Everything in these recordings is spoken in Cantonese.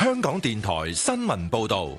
香港電台新聞報道。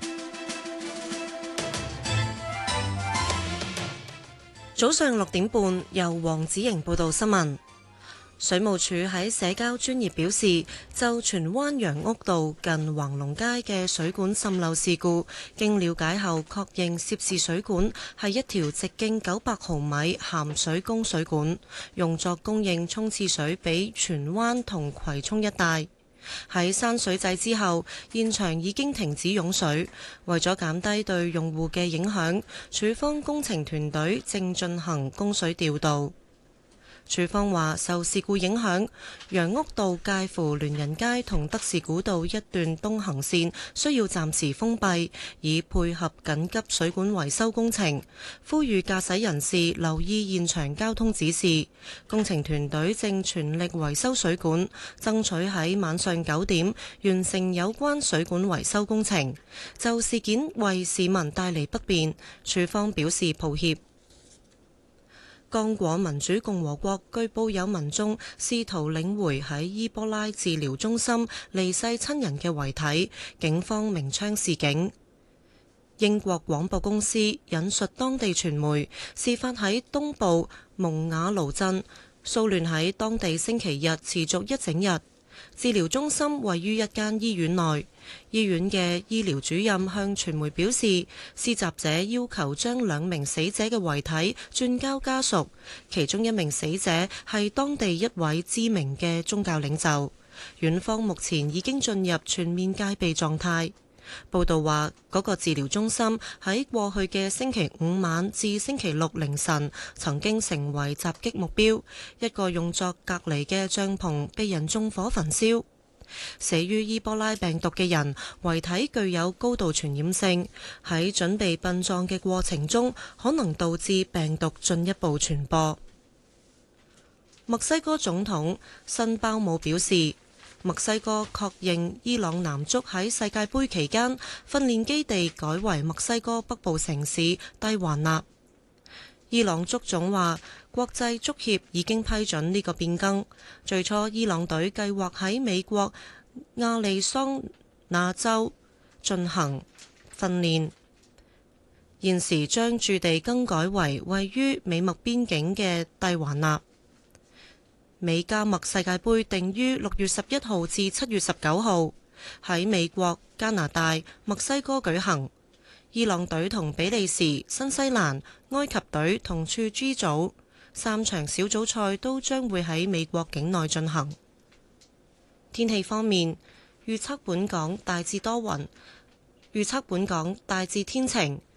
早上6點半，由黃子瑩報道新聞。水務署喺社交專頁表示，就荃灣楊屋道近橫龍街嘅水管滲漏事故，經了解後確認涉事水管係一條直徑900毫米鹹水供水管，用作供應沖廁水俾荃灣同葵涌一帶。喺閂水掣之後，現場已經停止湧水。為咗減低對用戶嘅影響，署方工程團隊正進行供水調度。署方話，受事故影響，楊屋道介乎聯仁街同德士古道一段東行線需要暫時封閉，以配合緊急水管維修工程。呼籲駕駛人士留意現場交通指示。工程團隊正全力維修水管，爭取喺晚上9點完成有關水管維修工程。就事件為市民帶嚟不便，署方表示抱歉。剛果民主共和國據報有民眾試圖領回喺伊波拉治療中心離世親人嘅遺體，警方鳴槍示警。英國廣播公司引述當地傳媒，事發喺東部蒙瓦盧鎮，騷亂喺當地星期日持續一整日。治療中心位於一間醫院內，醫院嘅醫療主任向傳媒表示，施襲者要求將2名死者嘅遺體轉交家屬，其中1名死者係當地一位知名嘅宗教領袖。院方目前已經進入全面戒備狀態。報道話，嗰個治療中心喺過去嘅星期5晚至星期6凌晨曾經成為襲擊目標，一個用作隔離嘅帳篷被人縱火焚燒。死於伊波拉病毒嘅人遺體具有高度傳染性，喺準備殯葬嘅過程中可能導致病毒進一步傳播。墨西哥總統辛鮑姆表示，墨西哥確認伊朗男足喺世界盃期間訓練基地改為墨西哥北部城市蒂華納。伊朗足總話，國際足協已經批准呢個變更。最初伊朗隊計劃喺美國亞利桑那州進行訓練，現時將駐地更改為位於美墨邊境嘅蒂華納。美加墨世界盃定於6月11號至7月19號喺美國、加拿大、墨西哥舉行。伊朗隊同比利時、新西蘭、埃及隊同處 G 組3場小組賽都將會喺美國境內進行。天氣方面，預測本港大致多雲，預測本港大致天晴，